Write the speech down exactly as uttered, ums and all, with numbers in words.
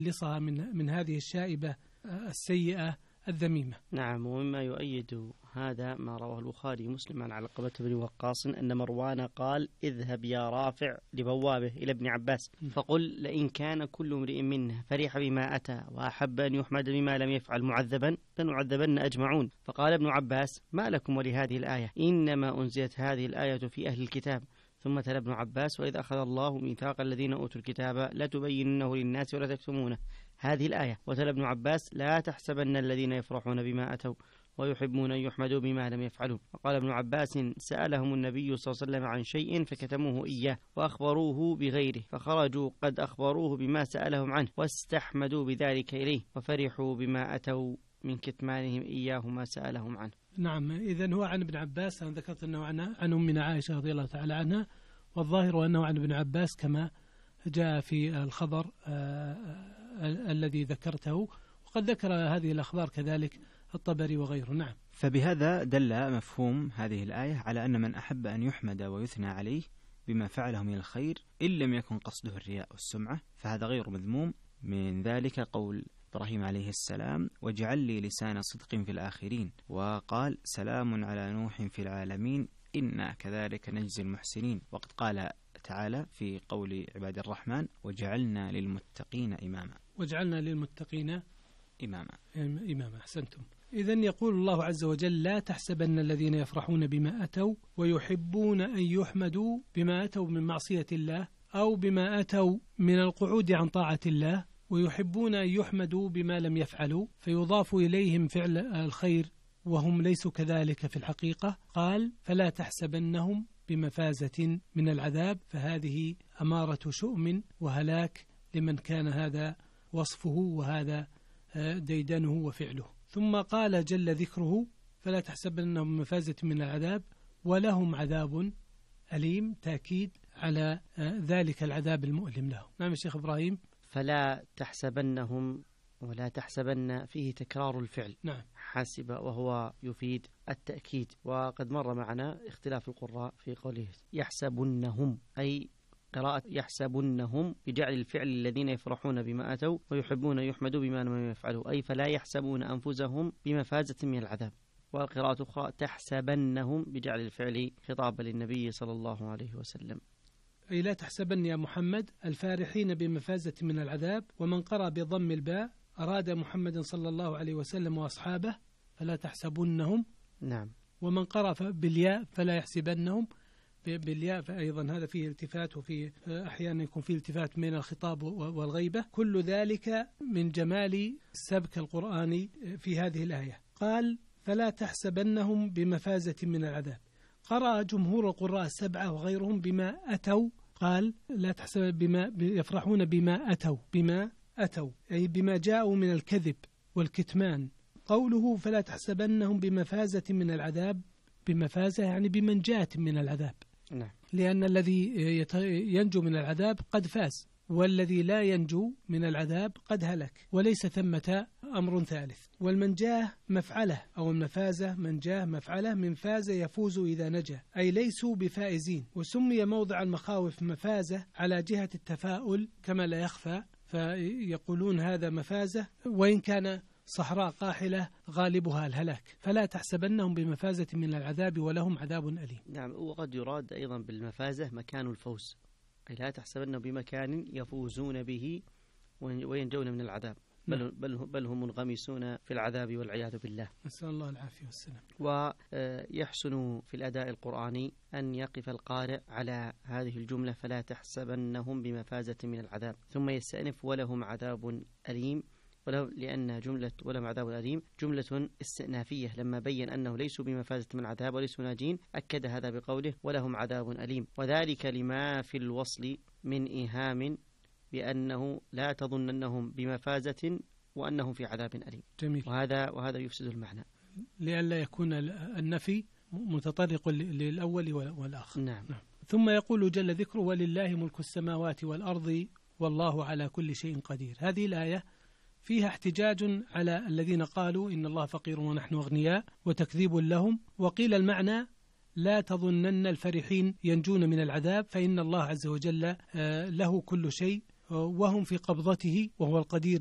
لصها من من هذه الشائبة السيئة الذميمة. نعم. ومما يؤيد هذا ما رواه البخاري مسلم عن علقمة بن وقاص أن مروان قال: اذهب يا رافع لبوابه إلى ابن عباس فقل: لئن كان كل امرئ منه فرح بما أتى وأحب أن يحمد بما لم يفعل معذبا لنعذبن أجمعون. فقال ابن عباس: ما لكم ولهذه الآية؟ إنما أنزلت هذه الآية في أهل الكتاب. ثم تلا ابن عباس: وإذ أخذ الله ميثاق الذين أوتوا الكتاب لتبيننه للناس ولا تكتمونه، هذه الآية. وتلا ابن عباس: لا تحسبن الذين يفرحون بما أتوا ويحبون أن يحمدوا بما لم يفعلوا. وقال ابن عباس: سألهم النبي صلى الله عليه وسلم عن شيء فكتموه إياه وأخبروه بغيره، فخرجوا قد أخبروه بما سألهم عنه واستحمدوا بذلك إليه وفرحوا بما أتوا من كتمانهم إياه ما سألهم عنه. نعم. إذن هو عن ابن عباس. أنا ذكرت أنه عن عن أمنا عائشة رضي الله تعالى عنها، والظاهر أنه عن ابن عباس كما جاء في الخبر الذي ذكرته، وقد ذكر هذه الأخبار كذلك الطبري وغيره. نعم. فبهذا دل مفهوم هذه الآية على أن من أحب أن يحمد ويثنى عليه بما فعله من الخير إن لم يكن قصده الرياء والسمعة فهذا غير مذموم. من ذلك قول إبراهيم عليه السلام: واجعل لي لسان صدق في الآخرين، وقال: سلام على نوح في العالمين إنا كذلك نجزي المحسنين. وقد قال تعالى في قول عباد الرحمن: وجعلنا للمتقين إماما. وجعلنا للمتقين إماما. إماما. أحسنتم. إذن يقول الله عز وجل: لا تحسبن الذين يفرحون بما أتوا ويحبون أن يحمدوا بما أتوا من معصية الله أو بما أتوا من القعود عن طاعة الله، ويحبون أن يحمدوا بما لم يفعلوا، فيضاف إليهم فعل الخير وهم ليسوا كذلك في الحقيقة. قال: فلا تحسبنهم بمفازة من العذاب، فهذه أمارة شؤم وهلاك لمن كان هذا وصفه وهذا ديدنه وفعله. ثم قال جل ذكره: فلا تحسبنهم بمفازة من العذاب ولهم عذاب أليم، تأكيد على ذلك العذاب المؤلم لهم. نعم الشيخ إبراهيم. فلا تحسبنهم، ولا تحسبن فيه تكرار الفعل. نعم. حسب وهو يفيد التأكيد. وقد مر معنا اختلاف القراء في قوله يحسبنهم، أي قراءة يحسبنهم بجعل الفعل الذين يفرحون بما أتوا ويحبون يحمدوا بما لم يفعلوا، أي فلا يحسبون أنفسهم بمفازة من العذاب. والقراءة أخرى تحسبنهم بجعل الفعل خطابا للنبي صلى الله عليه وسلم، أي لا تحسبن يا محمد الفارحين بمفازة من العذاب. ومن قرأ بضم الباء أراد محمد صلى الله عليه وسلم وأصحابه فلا تحسبنهم. نعم. ومن قرأ بالياء فلا يحسبنهم بالياء، فأيضا هذا فيه التفات، وفي أحيانا يكون فيه التفات من الخطاب والغيبة. كل ذلك من جمال سبك القرآن في هذه الآية. قال: فلا تحسبنهم بمفازة من العذاب. قرأ جمهور القراء السبعة وغيرهم بما أتوا، قال: لا تحسب بما يفرحون بما أتوا، بما أتوا أي بما جاءوا من الكذب والكتمان. قوله فلا تحسبنهم بمفازة من العذاب، بمفازة يعني بمنجاة من العذاب. نعم. لأن الذي ينجو من العذاب قد فاز، والذي لا ينجو من العذاب قد هلك، وليس ثمة أمر ثالث. والمنجاه مفعلة، أو المفازة منجاه مفعلة من فاز يفوز إذا نجا، أي ليسوا بفائزين. وسمي موضع المخاوف مفازة على جهة التفاؤل كما لا يخفى، فيقولون هذا مفازة وإن كان صحراء قاحلة غالبها الهلاك. فلا تحسبنهم بمفازة من العذاب ولهم عذاب أليم. نعم. وقد يراد أيضا بالمفازة مكان الفوز، أي لا تحسبنهم بمكان يفوزون به وينجون من العذاب، بل, بل, بل هم منغمسون في العذاب والعياذ بالله، نسأل الله العافية والسلام. ويحسن في الأداء القرآني أن يقف القارئ على هذه الجملة فلا تحسبنهم بمفازة من العذاب، ثم يستأنف ولهم عذاب أليم، ولو لأن جملة ولهم عذاب أليم جملة استئنافية، لما بين أنه ليسوا بمفازة من العذاب وليسوا ناجين أكد هذا بقوله ولهم عذاب أليم، وذلك لما في الوصل من إيهام بأنه لا تظن أنهم بمفازة وأنهم في عذاب أليم. جميل. وهذا وهذا يفسد المعنى لئلا يكون النفي متطرق للأول والآخر. نعم. نعم. ثم يقول جل ذكره ولله ملك السماوات والأرض والله على كل شيء قدير. هذه الآية فيها احتجاج على الذين قالوا إن الله فقير ونحن أغنياء وتكذيب لهم، وقيل المعنى لا تظنن الفرحين ينجون من العذاب، فإن الله عز وجل له كل شيء، وهم في قبضته وهو القدير